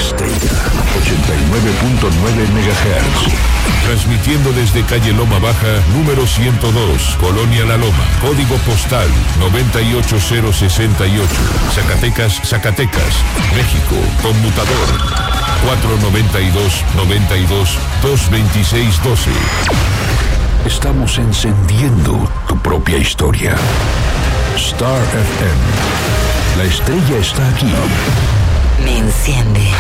Estella, 89.9 MHz. Transmitiendo desde calle Loma Baja, número 102, Colonia La Loma, código postal 98068, Zacatecas, Zacatecas, México, conmutador 492-92-226-12. Estamos encendiendo tu propia historia. Star FM. La estrella está aquí. Me enciende.